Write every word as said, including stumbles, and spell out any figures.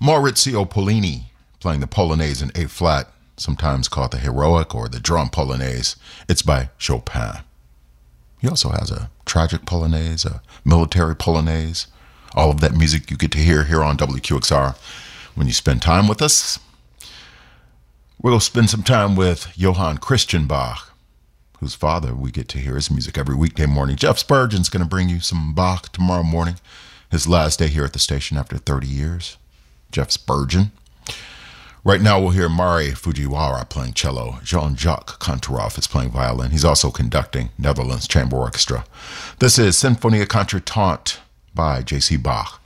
Maurizio Pollini playing the Polonaise in A flat, sometimes called the Heroic or the Drum Polonaise. It's by Chopin. He also has a tragic Polonaise, a military Polonaise. All of that music you get to hear here on W Q X R when you spend time with us. We're going to spend some time with Johann Christian Bach, whose father we get to hear his music every weekday morning. Jeff Spurgeon's going to bring you some Bach tomorrow morning, his last day here at the station after thirty years. Jeff Spurgeon. Right now we'll hear Mari Fujiwara playing cello. Jean-Jacques Kantorov is playing violin. He's also conducting Netherlands Chamber Orchestra. This is Sinfonia Contretemps by J C Bach.